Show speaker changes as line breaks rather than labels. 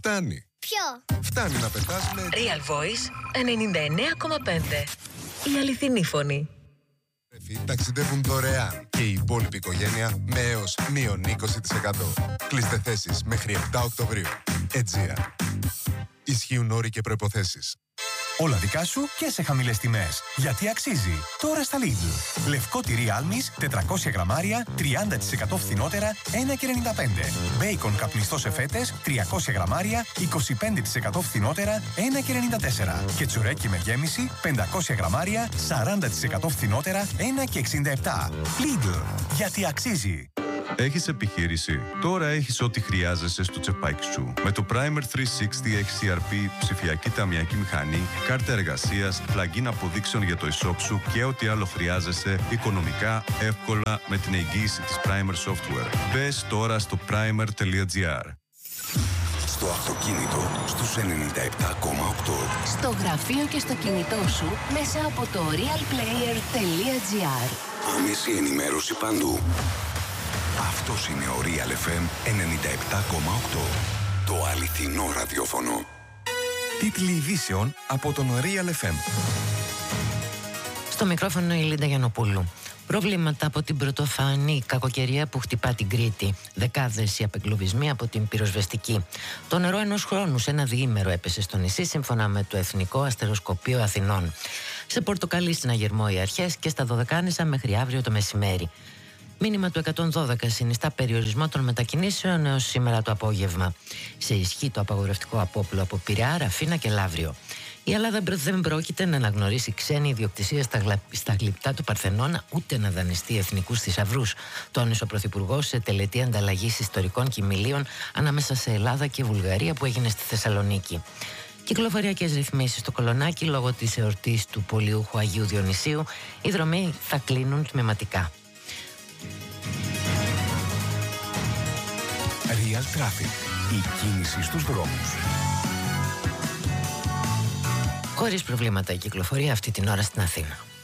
φτάνει.
Ποιο?
Φτάνει να πετάς με
Real Voice 99,5. Η αληθινή φωνή.
Ταξιδεύουν δωρεάν και η υπόλοιπη οικογένεια με έως μείον 20%. Κλείστε θέσεις μέχρι 7 Οκτωβρίου. Aegean. Ισχύουν όροι και προϋποθέσεις.
Όλα δικά σου και σε χαμηλές τιμές. Γιατί αξίζει. Τώρα στα Lidl. Λευκό τυρί Άλμης, 400 γραμμάρια, 30% φθηνότερα, 1,95. Μπέικον καπνιστό σε φέτες, 300 γραμμάρια, 25% φθηνότερα, 1,94. Και τσουρέκι με γέμιση, 500 γραμμάρια, 40% φθηνότερα, 1,67. Lidl. Γιατί αξίζει.
Έχεις επιχείρηση? Τώρα έχεις ό,τι χρειάζεσαι στο τσεπάκι σου. Με το Primer 360 XCRP, ψηφιακή ταμιακή μηχανή, κάρτα εργασίας, plugin αποδείξεων για το e-shop σου και ό,τι άλλο χρειάζεσαι οικονομικά, εύκολα με την εγγύηση της Primer Software. Μπες τώρα στο primer.gr.
Στο αυτοκίνητο στους 97,8.
Στο γραφείο και στο κινητό σου μέσα από το realplayer.gr.
Άμεση ενημέρωση παντού. Αυτός είναι ο Real FM 97,8. Το αληθινό ραδιόφωνο.
Τίτλοι ειδήσεων από τον Real FM.
Στο μικρόφωνο η Λίντα Γιαννοπούλου. Προβλήματα από την πρωτοφανή κακοκαιρία που χτυπά την Κρήτη. Δεκάδες οι απεγκλωβισμοί από την πυροσβεστική. Το νερό ενός χρόνου σε ένα διήμερο έπεσε στο νησί, σύμφωνα με το Εθνικό Αστεροσκοπείο Αθηνών. Σε Πορτοκαλί συναγερμό οι αρχές και στα Δωδεκάνησα μέχρι αύριο το μεσημέρι. Μήνυμα του 112 συνιστά περιορισμό των μετακινήσεων έως σήμερα το απόγευμα. Σε ισχύ το απαγορευτικό απόπλο από Πειραιά, Ραφίνα και Λαύριο. Η Ελλάδα δεν πρόκειται να αναγνωρίσει ξένη ιδιοκτησία στα γλυπτά του Παρθενώνα, ούτε να δανειστεί εθνικούς θησαυρούς, τόνισε ο Πρωθυπουργός σε τελετή ανταλλαγής ιστορικών κοιμηλίων ανάμεσα σε Ελλάδα και Βουλγαρία που έγινε στη Θεσσαλονίκη. Κυκλοφοριακές ρυθμίσεις στο Κολονάκι λόγω της εορτής του Πολιούχου Αγίου Διονυσίου. Οι δρομοί θα κλείνουν τμηματικά.
Real Traffic. Η κίνηση στους δρόμους.
Χωρίς προβλήματα η κυκλοφορία αυτή την ώρα στην Αθήνα.